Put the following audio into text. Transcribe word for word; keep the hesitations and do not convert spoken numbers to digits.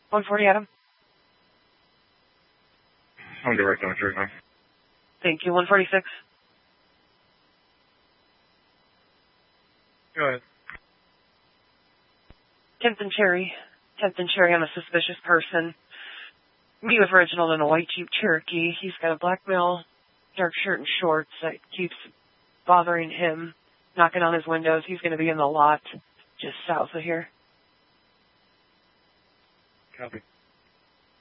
one forty, Adam. I'm direct on it right now. Thank you. one forty-six. Go ahead. tenth and Cherry. tenth and Cherry on a suspicious person. Be with Reginald in a white Jeep Cherokee. He's got a black male, dark shirt and shorts that keeps bothering him, knocking on his windows. He's going to be in the lot just south of here. Copy.